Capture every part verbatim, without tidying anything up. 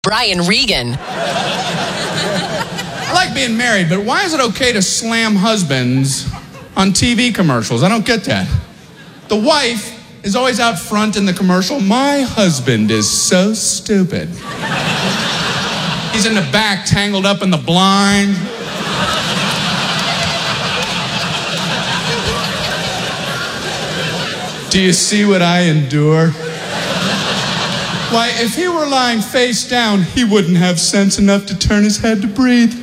Brian Regan. I like being married, but why is it okay to slam husbands on T V commercials? I don't get that. The wife is always out front in the commercial. My husband is so stupid. He's in the back, tangled up in the blind. Do you see what I endure? Why, if he were lying face down, he wouldn't have sense enough to turn his head to breathe.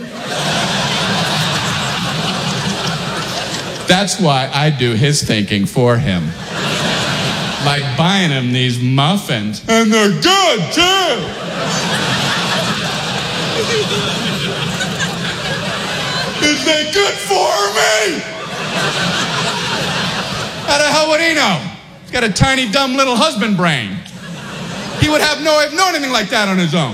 That's why I do his thinking for him. Like buying him these muffins. And they're good, too! Is they good for me? How the hell would he know? He's got a tiny, dumb little husband brain. He would have no way of knowing anything like that on his own.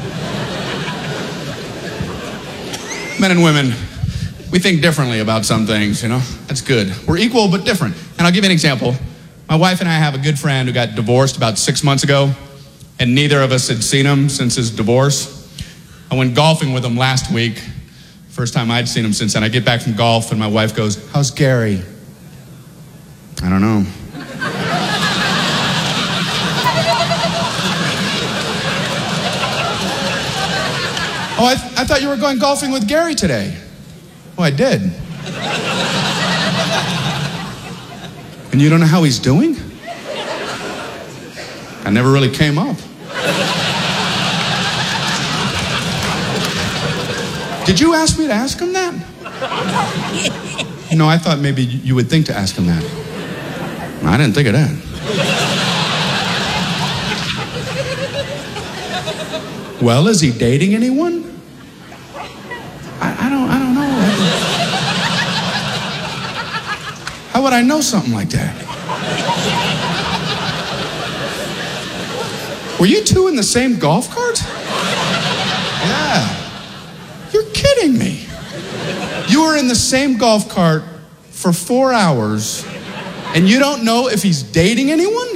Men and women, we think differently about some things, you know? That's good. We're equal but different. And I'll give you an example. My wife and I have a good friend who got divorced about six months ago, and neither of us had seen him since his divorce. I went golfing with him last week. First time I'd seen him since then. I get back from golf, and my wife goes, "How's Gary?" I don't know. Oh, I, th- I thought you were going golfing with Gary today. Oh, I did. And you don't know how he's doing? I never really came up. Did you ask me to ask him that? No, I thought maybe you would think to ask him that. I didn't think of that. Well, is he dating anyone? I, I don't I don't know. How would I know something like that? Were you two in the same golf cart? Yeah. You're kidding me. You were in the same golf cart for four hours and you don't know if he's dating anyone?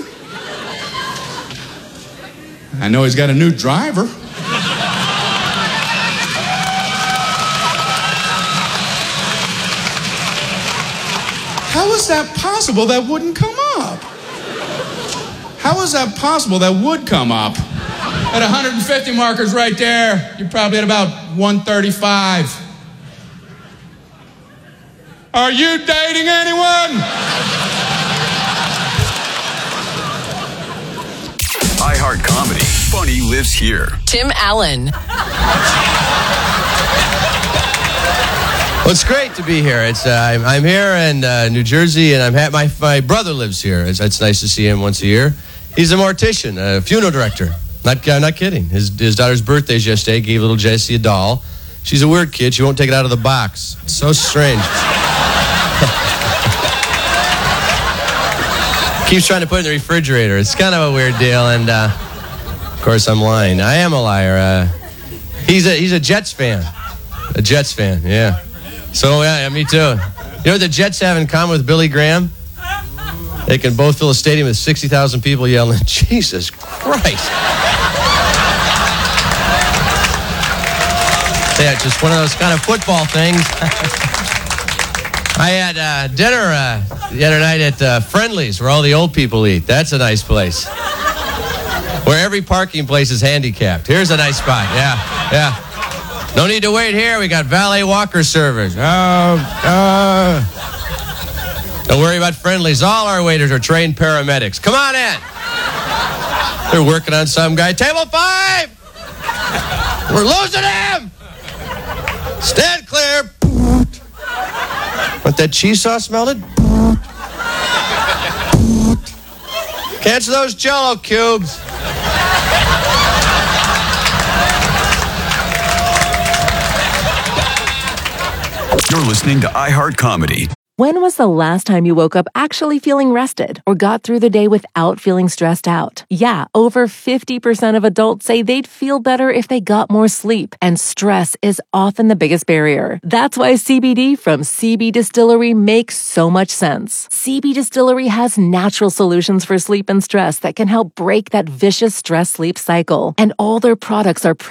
I know he's got a new driver. How is that possible that wouldn't come up? How is that possible that would come up? At one hundred fifty markers right there, you're probably at about one thirty-five. Are you dating anyone? iHeart Comedy. Funny lives here. Tim Allen. Well, it's great to be here. It's uh, I'm, I'm here in uh, New Jersey, and I'm ha- my my brother lives here. It's, it's nice to see him once a year. He's a mortician, a funeral director. Not uh, not kidding. His his daughter's birthday's yesterday. Gave little Jessie a doll. She's a weird kid. She won't take it out of the box. It's so strange. Keeps trying to put it in the refrigerator. It's kind of a weird deal, and uh, of course I'm lying. I am a liar. Uh, he's a he's a Jets fan. A Jets fan, yeah. So yeah, yeah, me too. You know what the Jets have in common with Billy Graham? They can both fill a stadium with sixty thousand people yelling, "Jesus Christ!" Yeah, just one of those kind of football things. I had uh, dinner uh, the other night at uh, Friendly's, where all the old people eat. That's a nice place. Where every parking place is handicapped. Here's a nice spot. Yeah, yeah. No need to wait here. We got valet walker servers. Oh, uh. Don't worry about Friendly's. All our waiters are trained paramedics. Come on in. They're working on some guy. Table five. We're losing him. Stand clear. Want that cheese sauce melted? Cancel those Jell-O cubes. You're listening to iHeart Comedy. When was the last time you woke up actually feeling rested or got through the day without feeling stressed out? Yeah, over fifty percent of adults say they'd feel better if they got more sleep, and stress is often the biggest barrier. That's why C B D from C B Distillery makes so much sense. C B Distillery has natural solutions for sleep and stress that can help break that vicious stress-sleep cycle, and all their products are